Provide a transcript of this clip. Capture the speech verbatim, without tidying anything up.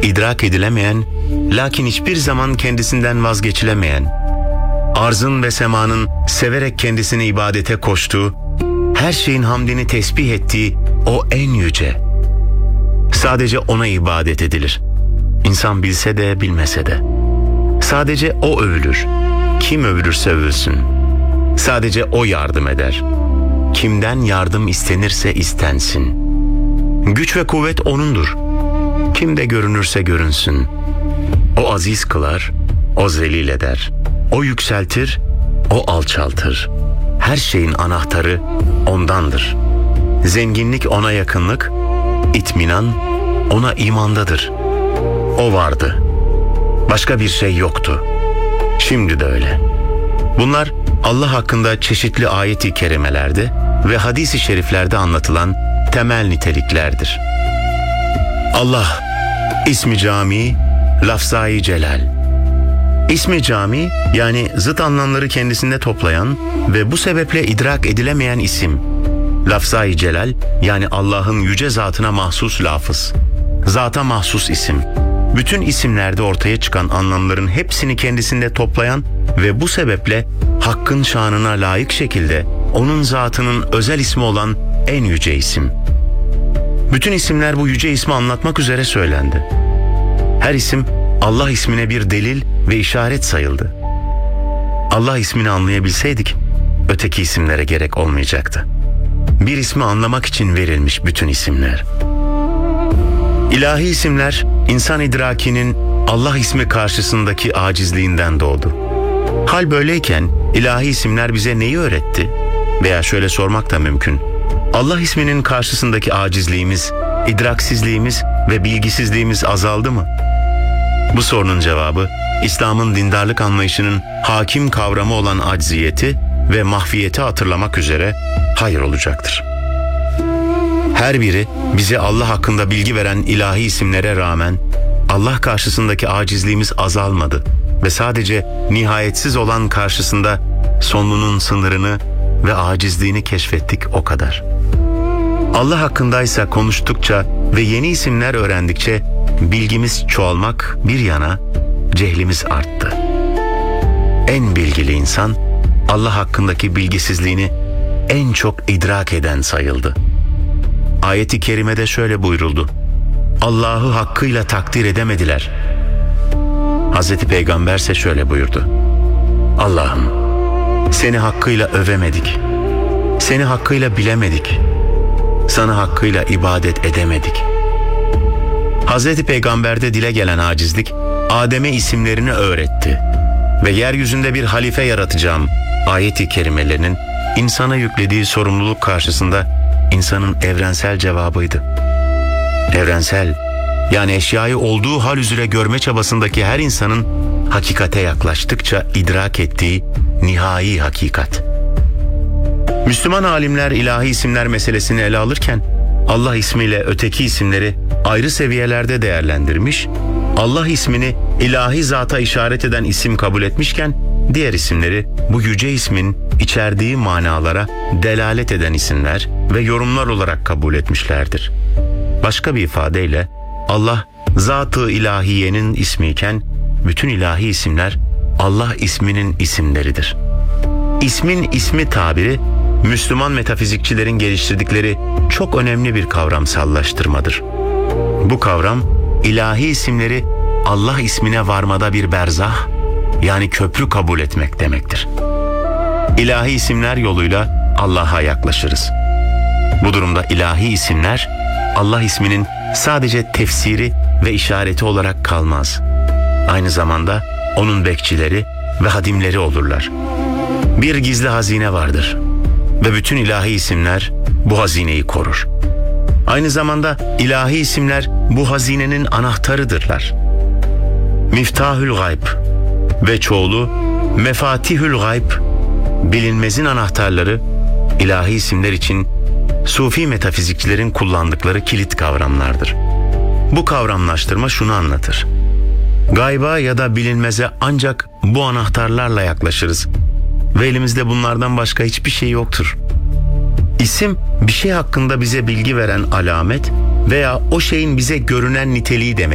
idrak edilemeyen, lakin hiçbir zaman kendisinden vazgeçilemeyen, arzın ve semanın severek kendisini ibadete koştuğu, her şeyin hamdini tesbih ettiği o en yüce. Sadece ona ibadet edilir. İnsan bilse de bilmese de. Sadece o övülür. Kim övülürse övülsün. Sadece o yardım eder. Kimden yardım istenirse istensin. Güç ve kuvvet O'nundur. Kimde görünürse görünsün. O aziz kılar, O zelil eder. O yükseltir, O alçaltır. Her şeyin anahtarı O'ndandır. Zenginlik O'na yakınlık, itminan O'na imandadır. O vardı. Başka bir şey yoktu. Şimdi de öyle. Bunlar Allah hakkında çeşitli ayet-i kerimelerde ve hadis-i şeriflerde anlatılan temel niteliklerdir. Allah, ismi cami, lafzayı celal. İsmi cami, yani zıt anlamları kendisinde toplayan ve bu sebeple idrak edilemeyen isim. Lafzayı celal, yani Allah'ın yüce zatına mahsus lafız. Zata mahsus isim. Bütün isimlerde ortaya çıkan anlamların hepsini kendisinde toplayan ve bu sebeple Hakk'ın şanına layık şekilde onun zatının özel ismi olan en yüce isim. Bütün isimler bu yüce ismi anlatmak üzere söylendi. Her isim Allah ismine bir delil ve işaret sayıldı. Allah ismini anlayabilseydik öteki isimlere gerek olmayacaktı. Bir ismi anlamak için verilmiş bütün isimler. İlahi isimler insan idrakinin Allah ismi karşısındaki acizliğinden doğdu. Hal böyleyken ilahi isimler bize neyi öğretti? Veya şöyle sormak da mümkün. Allah isminin karşısındaki acizliğimiz, idraksizliğimiz ve bilgisizliğimiz azaldı mı? Bu sorunun cevabı İslam'ın dindarlık anlayışının hakim kavramı olan acziyeti ve mahfiyeti hatırlamak üzere hayır olacaktır. Her biri bize Allah hakkında bilgi veren ilahi isimlere rağmen Allah karşısındaki acizliğimiz azalmadı ve sadece nihayetsiz olan karşısında sonunun sınırını ve acizliğini keşfettik o kadar. Allah hakkındaysa konuştukça ve yeni isimler öğrendikçe bilgimiz çoğalmak bir yana cehlimiz arttı. En bilgili insan Allah hakkındaki bilgisizliğini en çok idrak eden sayıldı. Ayet-i kerimede şöyle buyuruldu. Allah'ı hakkıyla takdir edemediler. Hazreti Peygamber ise şöyle buyurdu. Allah'ım, seni hakkıyla övemedik. Seni hakkıyla bilemedik. Sana hakkıyla ibadet edemedik. Hazreti Peygamber'de dile gelen acizlik, Adem'e isimlerini öğretti. Ve yeryüzünde bir halife yaratacağım ayet-i kerimelerinin insana yüklediği sorumluluk karşısında insanın evrensel cevabıydı. Evrensel, yani eşyayı olduğu hal üzere görme çabasındaki her insanın hakikate yaklaştıkça idrak ettiği nihai hakikat. Müslüman alimler ilahi isimler meselesini ele alırken Allah ismiyle öteki isimleri ayrı seviyelerde değerlendirmiş, Allah ismini ilahi zata işaret eden isim kabul etmişken diğer isimleri bu yüce ismin içerdiği manalara delalet eden isimler ve yorumlar olarak kabul etmişlerdir. Başka bir ifadeyle Allah zat-ı ilahiyenin ismiyken bütün ilahi isimler Allah isminin isimleridir. İsmin ismi tabiri Müslüman metafizikçilerin geliştirdikleri çok önemli bir kavramsallaştırmadır. Bu kavram ilahi isimleri Allah ismine varmada bir berzah, yani köprü kabul etmek demektir. İlahi isimler yoluyla Allah'a yaklaşırız. Bu durumda ilahi isimler Allah isminin sadece tefsiri ve işareti olarak kalmaz. Aynı zamanda onun bekçileri ve hadimleri olurlar. Bir gizli hazine vardır ve bütün ilahi isimler bu hazineyi korur. Aynı zamanda ilahi isimler bu hazinenin anahtarıdırlar. Miftahül gayb ve çoğulu mefatihül gayb, bilinmezin anahtarları ilahi isimler için Sufi metafizikçilerin kullandıkları kilit kavramlardır. Bu kavramlaştırma şunu anlatır. Gayba ya da bilinmeze ancak bu anahtarlarla yaklaşırız ve elimizde bunlardan başka hiçbir şey yoktur. İsim, bir şey hakkında bize bilgi veren alamet veya o şeyin bize görünen niteliği demek.